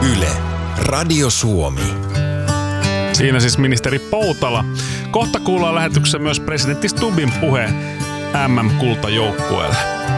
Yle, Radio Suomi. Siinä siis ministeri Poutala. Kohta kuullaan lähetyksessä myös presidentti Stubbin puhe MM-kultajoukkueelle.